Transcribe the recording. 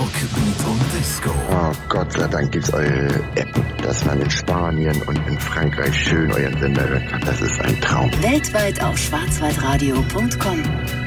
Rock, Beat und Disco. Oh, Gott sei Dank gibt's eure App, dass man in Spanien und in Frankreich schön euren Sender hören kann. Das ist ein Traum. Weltweit auf schwarzwaldradio.com.